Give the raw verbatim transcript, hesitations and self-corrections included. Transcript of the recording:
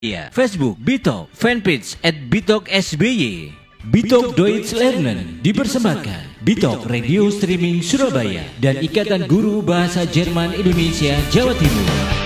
Ya, Facebook Bitok, fanpage at Bitok S B Y. Bitok Deutsch Lernen dipersembahkan Bitok Radio Streaming Surabaya dan Ikatan Guru Bahasa Jerman Indonesia Jawa Timur.